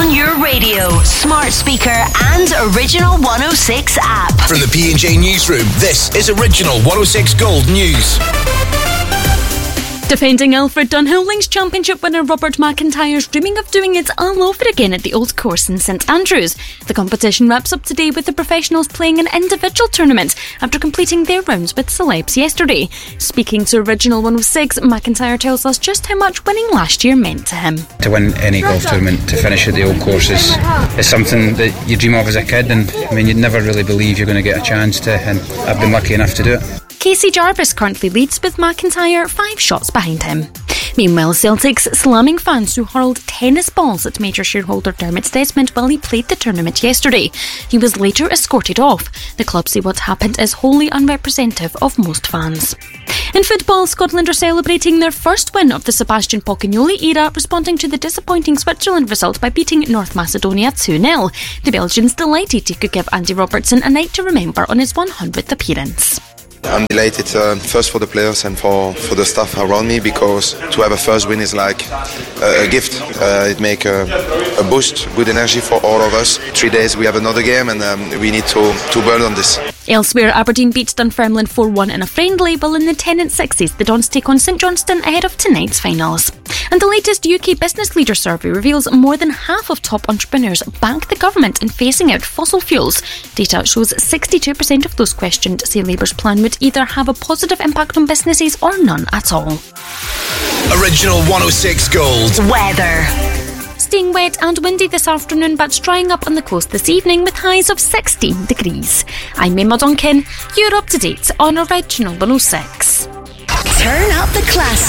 on your radio, smart speaker and Original 106 app. From the P&J Newsroom, this is Original 106 Gold News. Defending Alfred Dunhill Links Championship winner Robert McIntyre's dreaming of doing it all over again at the Old Course in St Andrews. The competition wraps up today with the professionals playing an individual tournament after completing their rounds with celebs yesterday. Speaking to Original 106, McIntyre tells us just how much winning last year meant to him. To win any golf tournament, to finish at the Old Course is something that you dream of as a kid, and I mean, you'd never really believe you're going to get a chance to, and I've been lucky enough to do it. Casey Jarvis currently leads with McIntyre 5 shots behind him. Meanwhile, Celtic's slamming fans who hurled tennis balls at major shareholder Dermot Desmond while he played the tournament yesterday. He was later escorted off. The club say what happened is wholly unrepresentative of most fans. In football, Scotland are celebrating their first win of the Sebastian Pocagnoli era, responding to the disappointing Switzerland result by beating North Macedonia 2-0. The Belgians delighted he could give Andy Robertson a night to remember on his 100th appearance. I'm delighted first for the players and for the staff around me, because to have a first win is like a gift. It makes a boost, good energy for all of us. 3 days we have another game, and we need to build on this. Elsewhere, Aberdeen beat Dunfermline 4-1 in a friendly, while in the Tennant Sixes the Dons take on St Johnstone ahead of tonight's finals. And the latest UK Business Leader survey reveals more than half of top entrepreneurs back the government in phasing out fossil fuels. Data shows 62% of those questioned say Labour's plan would either have a positive impact on businesses or none at all. Original 106 Gold Weather. Staying wet and windy this afternoon, but drying up on the coast this evening with highs of 16 degrees. I'm Emma Duncan. You're up to date on Original 106. Turn up the class.